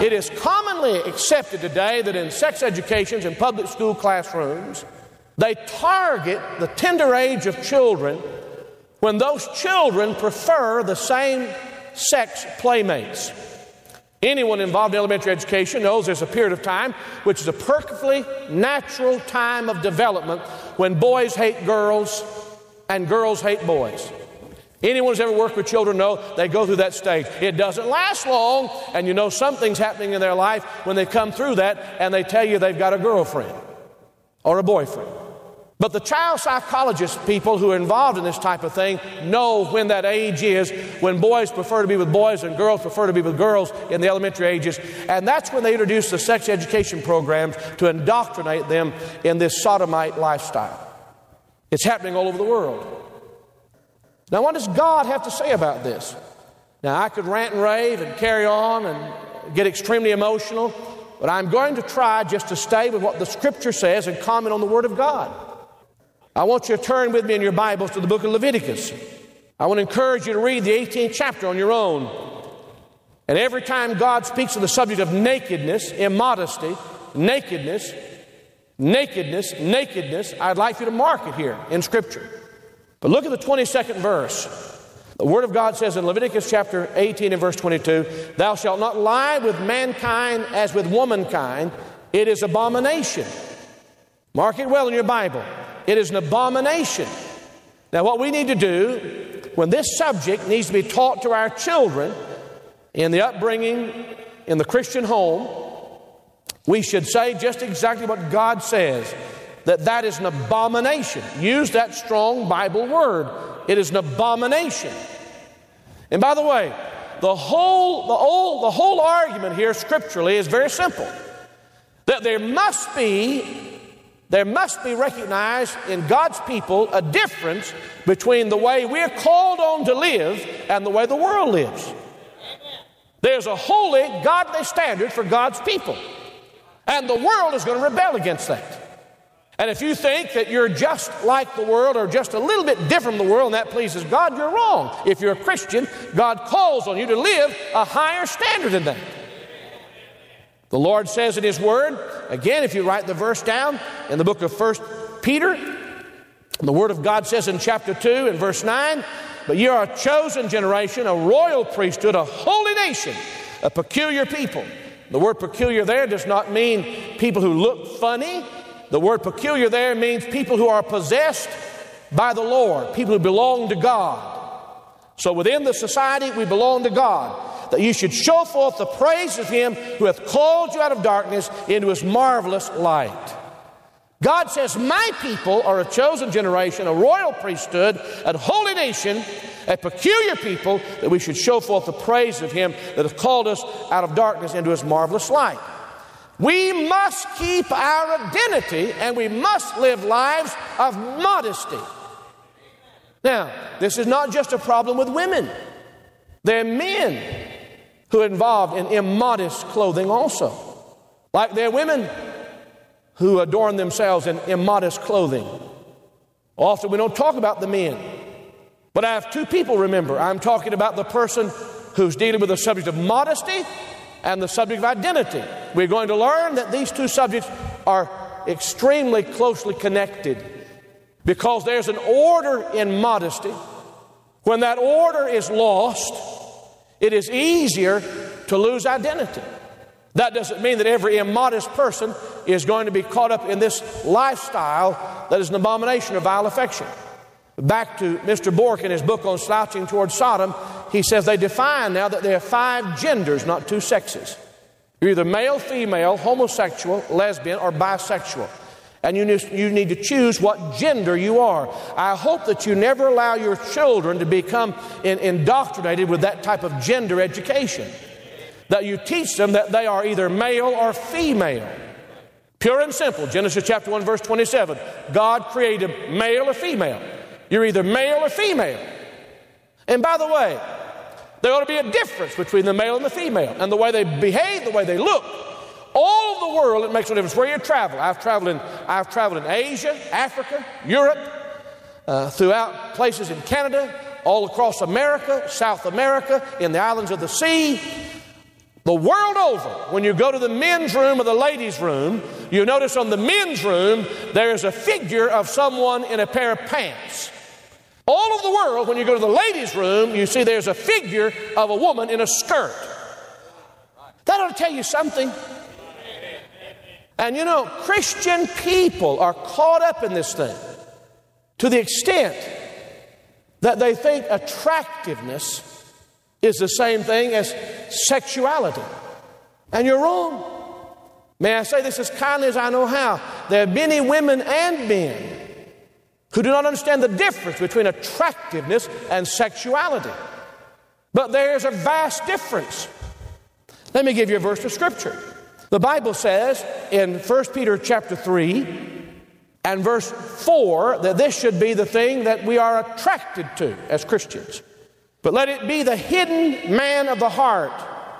It is commonly accepted today that in sex educations in public school classrooms, they target the tender age of children when those children prefer the same sex playmates. Anyone involved in elementary education knows there's a period of time which is a perfectly natural time of development when boys hate girls and girls hate boys. Anyone who's ever worked with children know they go through that stage. It doesn't last long, and you know something's happening in their life when they come through that and they tell you they've got a girlfriend or a boyfriend. But the child psychologist people who are involved in this type of thing know when that age is, when boys prefer to be with boys and girls prefer to be with girls in the elementary ages. And that's when they introduce the sex education programs to indoctrinate them in this sodomite lifestyle. It's happening all over the world. Now, what does God have to say about this? Now, I could rant and rave and carry on and get extremely emotional, but I'm going to try just to stay with what the Scripture says and comment on the Word of God. I want you to turn with me in your Bibles to the book of Leviticus. I want to encourage you to read the 18th chapter on your own. And every time God speaks of the subject of nakedness, immodesty, nakedness, I'd like you to mark it here in Scripture. But look at the 22nd verse. The Word of God says in Leviticus chapter 18 and verse 22, "Thou shalt not lie with mankind as with womankind. It is abomination." Mark it well in your Bible. It is an abomination. Now, what we need to do when this subject needs to be taught to our children in the upbringing in the Christian home, we should say just exactly what God says, that is an abomination. Use that strong Bible word. It is an abomination. And by the way, the whole argument here scripturally is very simple. That there must be recognized in God's people a difference between the way we're called on to live and the way the world lives. There's a holy, godly standard for God's people. And the world is going to rebel against that. And if you think that you're just like the world or just a little bit different from the world and that pleases God, you're wrong. If you're a Christian, God calls on you to live a higher standard than that. The Lord says in His Word, again, if you write the verse down in the book of 1 Peter, the Word of God says in chapter 2 and verse 9, "But ye are a chosen generation, a royal priesthood, a holy nation, a peculiar people." The word peculiar there does not mean people who look funny. The word peculiar there means people who are possessed by the Lord, people who belong to God. So within the society, we belong to God. That you should show forth the praise of Him who hath called you out of darkness into His marvelous light. God says, my people are a chosen generation, a royal priesthood, a holy nation, a peculiar people, that we should show forth the praise of Him that hath called us out of darkness into His marvelous light. We must keep our identity and we must live lives of modesty. Now, this is not just a problem with women. There are men who are involved in immodest clothing also. Like there are women who adorn themselves in immodest clothing. Often we don't talk about the men. But I have two people, remember. I'm talking about the person who's dealing with the subject of modesty and the subject of identity. We're going to learn that these two subjects are extremely closely connected because there's an order in modesty. When that order is lost, it is easier to lose identity. That doesn't mean that every immodest person is going to be caught up in this lifestyle that is an abomination or vile affection. Back to Mr. Bork in his book on Slouching Towards Sodom, he says they define now that there are 5 genders, not 2 sexes. You're either male, female, homosexual, lesbian, or bisexual. And you need to choose what gender you are. I hope that you never allow your children to become indoctrinated with that type of gender education. That you teach them that they are either male or female. Pure and simple. Genesis chapter 1 verse 27. God created male or female. You're either male or female. And by the way, there ought to be a difference between the male and the female. And the way they behave, the way they look. All of the world, it makes no difference where you travel. I've traveled in Asia, Africa, Europe, throughout places in Canada, all across America, South America, in the islands of the sea. The world over, when you go to the men's room or the ladies' room, you notice on the men's room there's a figure of someone in a pair of pants. All over the world, when you go to the ladies' room, you see there's a figure of a woman in a skirt. That ought to tell you something. And you know, Christian people are caught up in this thing to the extent that they think attractiveness is the same thing as sexuality. And you're wrong. May I say this as kindly as I know how? There are many women and men who do not understand the difference between attractiveness and sexuality. But there's a vast difference. Let me give you a verse of Scripture. The Bible says in 1 Peter chapter 3 and verse 4 that this should be the thing that we are attracted to as Christians. But let it be the hidden man of the heart,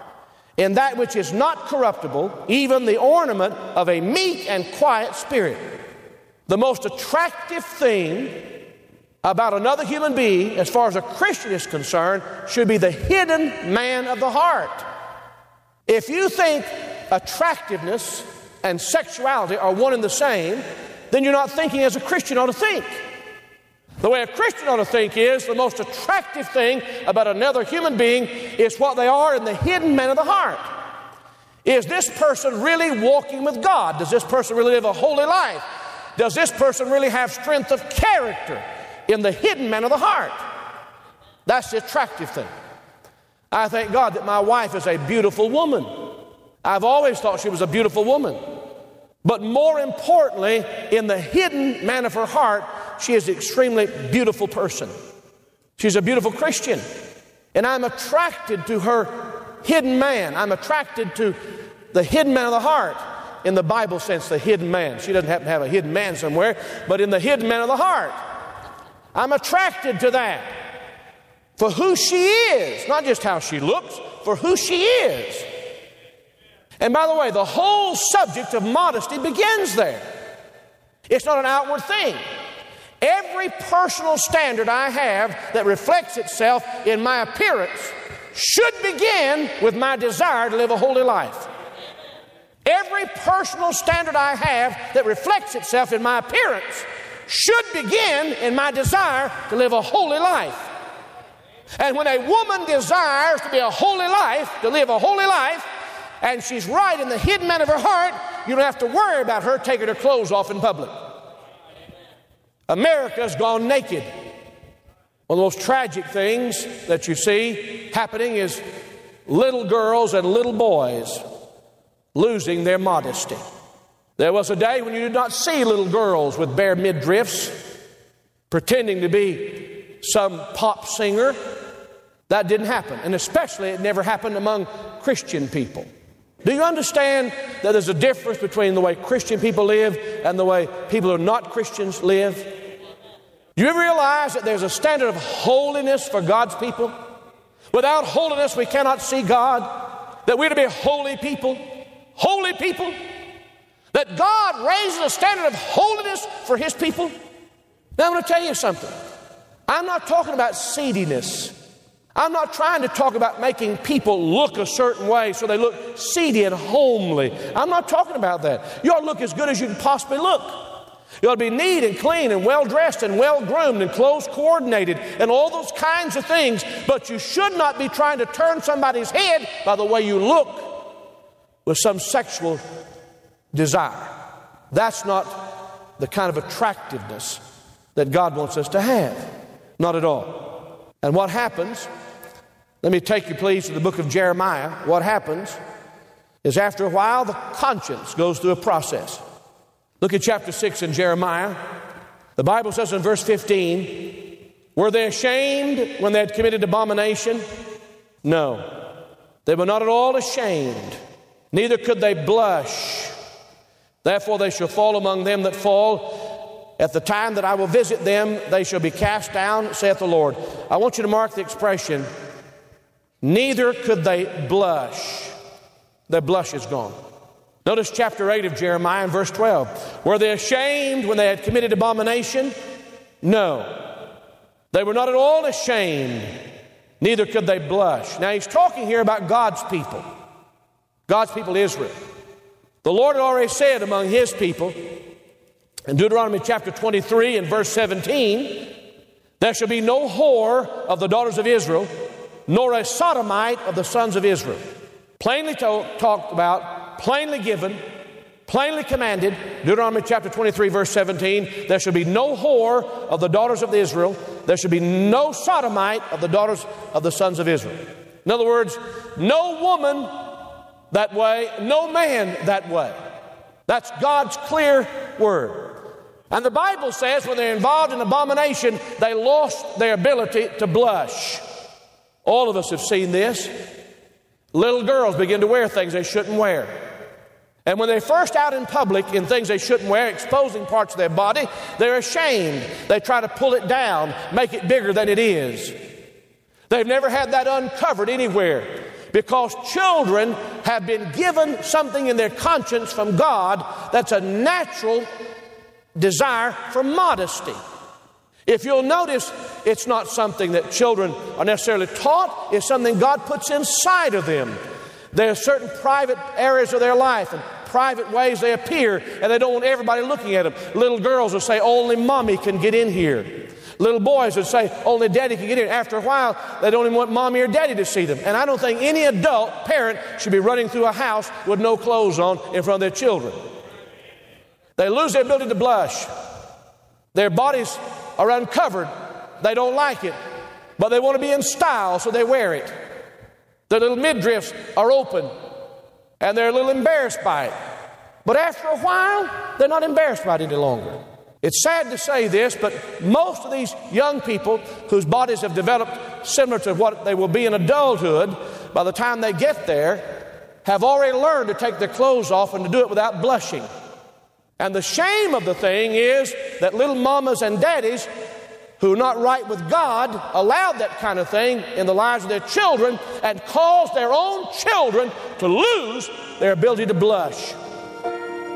in that which is not corruptible, even the ornament of a meek and quiet spirit. The most attractive thing about another human being, as far as a Christian is concerned, should be the hidden man of the heart. If you think attractiveness and sexuality are one and the same, then you're not thinking as a Christian ought to think. The way a Christian ought to think is the most attractive thing about another human being is what they are in the hidden man of the heart. Is this person really walking with God? Does this person really live a holy life? Does this person really have strength of character in the hidden man of the heart? That's the attractive thing. I thank God that my wife is a beautiful woman. I've always thought she was a beautiful woman. But more importantly, in the hidden man of her heart, she is an extremely beautiful person. She's a beautiful Christian. And I'm attracted to her hidden man. I'm attracted to the hidden man of the heart. In the Bible sense, the hidden man. She doesn't happen to have a hidden man somewhere, but in the hidden man of the heart. I'm attracted to that. For who she is, not just how she looks, for who she is. And by the way, the whole subject of modesty begins there. It's not an outward thing. Every personal standard I have that reflects itself in my appearance should begin with my desire to live a holy life. Every personal standard I have that reflects itself in my appearance should begin in my desire to live a holy life. And when a woman desires to be a holy life, to live a holy life, and she's right in the hidden man of her heart, you don't have to worry about her taking her clothes off in public. America's gone naked. One of the most tragic things that you see happening is little girls and little boys losing their modesty. There was a day when you did not see little girls with bare midriffs pretending to be some pop singer. That didn't happen, and especially it never happened among Christian people. Do you understand that there's a difference between the way Christian people live and the way people who are not Christians live? Do you realize that there's a standard of holiness for God's people? Without holiness, we cannot see God. That we're to be holy people. Holy people. That God raises a standard of holiness for His people. Now, I'm going to tell you something. I'm not talking about seediness. I'm not trying to talk about making people look a certain way so they look seedy and homely. I'm not talking about that. You ought to look as good as you can possibly look. You ought to be neat and clean and well-dressed and well-groomed and clothes coordinated and all those kinds of things. But you should not be trying to turn somebody's head by the way you look with some sexual desire. That's not the kind of attractiveness that God wants us to have. Not at all. And what happens, let me take you please to the book of Jeremiah. What happens is after a while the conscience goes through a process. Look at chapter 6 in Jeremiah. The Bible says in verse 15, were they ashamed when they had committed abomination? No. They were not at all ashamed, neither could they blush. Therefore they shall fall among them that fall. At the time that I will visit them, they shall be cast down, saith the Lord. I want you to mark the expression, neither could they blush. Their blush is gone. Notice chapter 8 of Jeremiah and verse 12. Were they ashamed when they had committed abomination? No. They were not at all ashamed, neither could they blush. Now he's talking here about God's people. God's people Israel. The Lord had already said among His people in Deuteronomy chapter 23 and verse 17, there shall be no whore of the daughters of Israel, nor a sodomite of the sons of Israel. Plainly talked about, plainly given, plainly commanded, Deuteronomy chapter 23 verse 17, there shall be no whore of the daughters of Israel, there shall be no sodomite of the daughters of the sons of Israel. In other words, no woman that way, no man that way. That's God's clear word. And the Bible says when they're involved in abomination, they lost their ability to blush. All of us have seen this. Little girls begin to wear things they shouldn't wear. And when they're first out in public in things they shouldn't wear, exposing parts of their body, they're ashamed. They try to pull it down, make it bigger than it is. They've never had that uncovered anywhere, because children have been given something in their conscience from God that's a natural desire for modesty. If you'll notice, it's not something that children are necessarily taught. It's something God puts inside of them. There are certain private areas of their life and private ways they appear, and they don't want everybody looking at them. Little girls will say, only mommy can get in here. Little boys would say, only daddy can get in. After a while, they don't even want mommy or daddy to see them. And I don't think any adult parent should be running through a house with no clothes on in front of their children. They lose their ability to blush. Their bodies are uncovered. They don't like it, but they want to be in style, so they wear it. Their little midriffs are open, and they're a little embarrassed by it. But after a while, they're not embarrassed by it any longer. It's sad to say this, but most of these young people whose bodies have developed similar to what they will be in adulthood, by the time they get there, have already learned to take their clothes off and to do it without blushing. And the shame of the thing is that little mamas and daddies who are not right with God allowed that kind of thing in the lives of their children and caused their own children to lose their ability to blush.